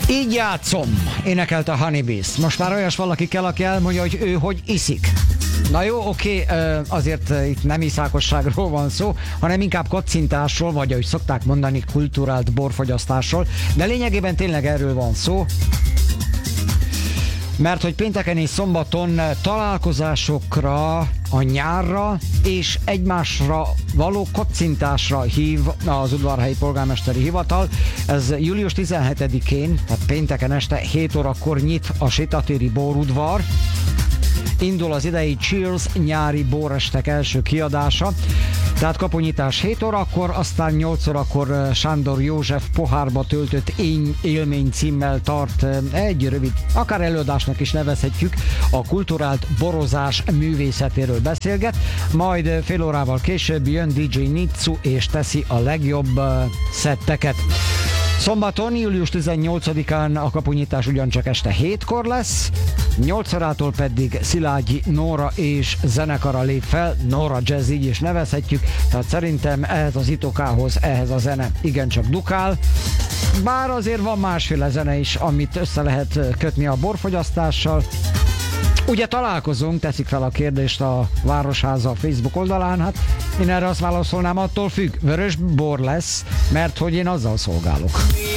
Így játszom, énekelte a Honeybees. Most már olyas valaki kell, aki elmondja, hogy ő hogy iszik. Na jó, oké, azért itt nem iszákosságról van szó, hanem inkább kacintásról, vagy ahogy szokták mondani, kulturált borfogyasztásról, de lényegében tényleg erről van szó. Mert hogy pénteken és szombaton találkozásokra, a nyárra és egymásra való kacintásra hív az Udvarhelyi Polgármesteri Hivatal. Ez július 17-én, tehát pénteken este 7 órakor nyit a Sétatéri Borudvar. Indul az idei Cheers nyári borestek első kiadása. Tehát kapunyítás 7 órakor, aztán 8 órakor Sándor József pohárba töltött élmény címmel tart egy rövid, akár előadásnak is nevezhetjük, a kulturált borozás művészetéről beszélget, majd fél órával később jön DJ Nitsu és teszi a legjobb szetteket. Szombaton, július 18-án a kapunyítás ugyancsak este 7-kor lesz, 8 órától pedig Szilágyi Nóra és zenekara lép fel, Nóra Jazz, így is nevezhetjük, tehát szerintem ehhez az itokához, ehhez a zene igencsak dukál, bár azért van másféle zene is, amit össze lehet kötni a borfogyasztással. Ugye találkozunk, teszik fel a kérdést a Városháza Facebook oldalán, hát én erre azt válaszolnám, attól függ, vörös bor lesz, mert hogy én azzal szolgálok.